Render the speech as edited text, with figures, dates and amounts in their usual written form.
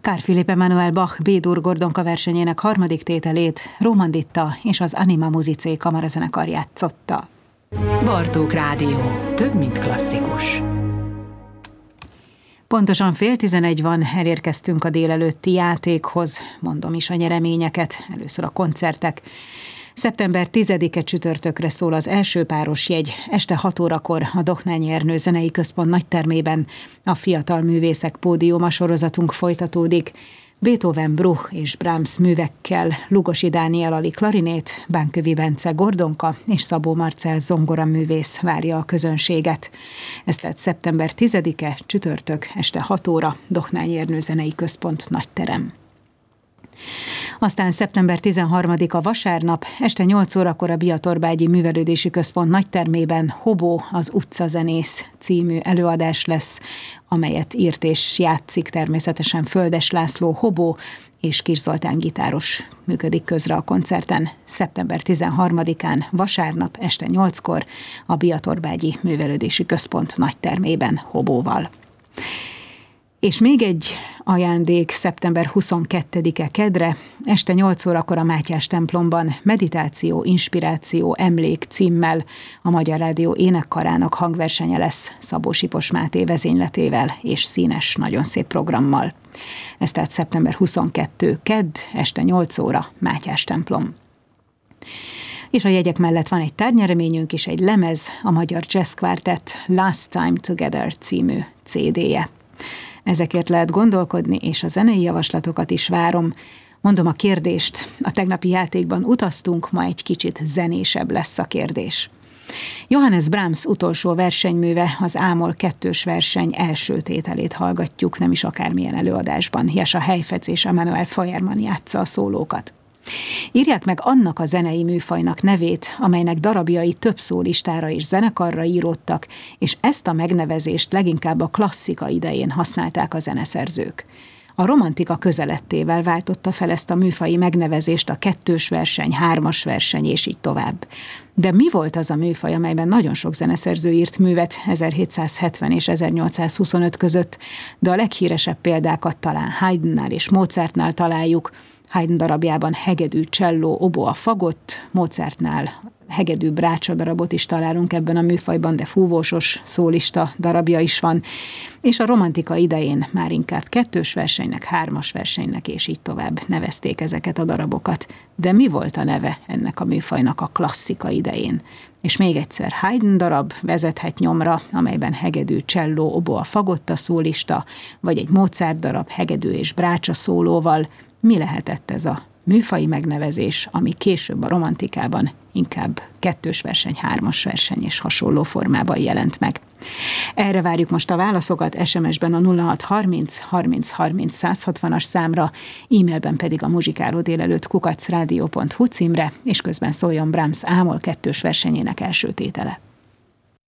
Carl Philipp Emanuel Bach B-dur Gordonka versenyének harmadik tételét Rómanditta és az Anima Musicae kamarazenekar játszotta. Bartók Rádió. Több, mint klasszikus. Pontosan 10:11 van, elérkeztünk a délelőtti játékhoz, mondom is a nyereményeket, először a koncertek. Szeptember 10-e csütörtökre szól az első páros jegy, este 6 órakor a Dohnányi Ernő Zenei Központ nagytermében. A Fiatal Művészek Pódiuma sorozatunk folytatódik. Beethoven, Bruch és Brahms művekkel Lugosi Dániel Ali klarinét, Bánkövi Bence gordonka és Szabó Marcell zongora művész várja a közönséget. Ez lett szeptember 10-e csütörtök este 6 óra, Dohnányi Ernő Zenei Központ nagyterem. Aztán szeptember 13-a vasárnap, este 8 órakor a Biatorbágyi Művelődési Központ nagytermében Hobó az utcazenész című előadás lesz, amelyet írt és játszik természetesen Földes László Hobó, és Kis Zoltán gitáros működik közre a koncerten. Szeptember 13-án vasárnap este 8-kor a Biatorbágyi Művelődési Központ nagytermében Hobóval. És még egy ajándék szeptember 22-e kedre, este 8 órakor a Mátyás templomban Meditáció, Inspiráció, Emlék címmel a Magyar Rádió énekkarának hangversenye lesz Szabó Sipos Máté vezényletével és színes, nagyon szép programmal. Ez tehát szeptember 22 kedd, este 8 óra, Mátyás templom. És a jegyek mellett van egy tárgynyereményünk is, egy lemez, a Magyar Jazz Quartet Last Time Together című CD-je. Ezekért lehet gondolkodni, és a zenei javaslatokat is várom. Mondom a kérdést, a tegnapi játékban utaztunk, ma egy kicsit zenésebb lesz a kérdés. Johannes Brahms utolsó versenyműve, az Ámol 2-s verseny első tételét hallgatjuk, nem is akármilyen előadásban. Jesa Heifetz és Emanuel Feuermann játsza a szólókat. Írják meg annak a zenei műfajnak nevét, amelynek darabjai több szólistára és zenekarra íródtak, és ezt a megnevezést leginkább a klasszika idején használták a zeneszerzők. A romantika közelettével váltotta fel ezt a műfaji megnevezést a 2-s verseny, 3-as verseny, és így tovább. De mi volt az a műfaj, amelyben nagyon sok zeneszerző írt művet 1770 és 1825 között, de a leghíresebb példákat talán Haydnnál és Mozartnál találjuk. Haydn darabjában hegedű, cselló, oboa, fagott, Mozartnál hegedű, brácsa darabot is találunk ebben a műfajban, de fúvósos szólista darabja is van, és a romantika idején már inkább 2-s versenynek, 3-as versenynek, és így tovább nevezték ezeket a darabokat. De mi volt a neve ennek a műfajnak a klasszika idején? És még egyszer, Haydn darab vezethet nyomra, amelyben hegedű, cselló, oboa, fagott a szólista, vagy egy Mozart darab hegedű és brácsa szólóval. Mi lehetett ez a műfaji megnevezés, ami később a romantikában inkább 2-s verseny, 3-as verseny és hasonló formában jelent meg? Erre várjuk most a válaszokat SMS-ben a 0630 30 30 160-as számra, e-mailben pedig a muzsikálódélelőtt @radio.hu címre, és közben szóljon Brahms Ámol 2-s versenyének első tétele.